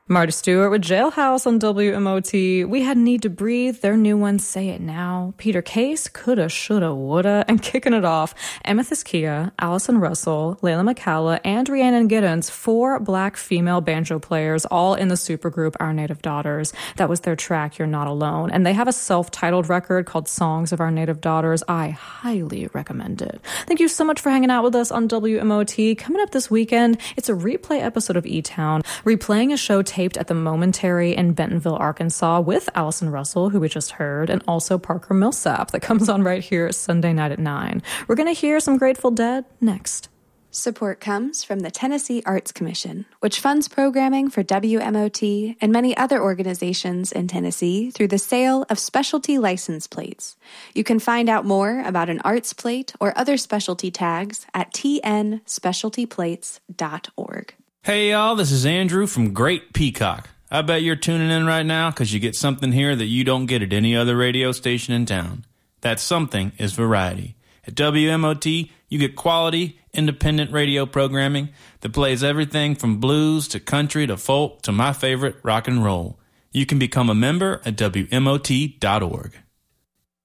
Marty Stewart with Jailhouse on WMOT. We Had Need to Breathe, their new one, Say It Now. Peter Case, Coulda, Shoulda, Woulda. And kicking it off, Amethyst Kia, Allison Russell, Layla McCalla, and Rhiannon Giddens, 4 black female banjo players, all in the supergroup Our Native Daughters. That was their track, You're Not Alone. And they have a self-titled record called Songs of Our Native Daughters. I highly recommend it. Thank you so much for hanging out with us on WMOT. Coming up this weekend, it's a replay episode of E-Town, replaying a show taped at the Momentary in Bentonville, Arkansas with Allison Russell, who we just heard, and also Parker Millsap that comes on right here Sunday night at 9. We're going to hear some Grateful Dead next. Support comes from the Tennessee Arts Commission, which funds programming for WMOT and many other organizations in Tennessee through the sale of specialty license plates. You can find out more about an arts plate or other specialty tags at tnspecialtyplates.org. Hey y'all, this is Andrew from Great Peacock. I bet you're tuning in right now because you get something here that you don't get at any other radio station in town. That something is variety. At WMOT, you get quality, independent radio programming that plays everything from blues to country to folk to my favorite, rock and roll. You can become a member at WMOT.org.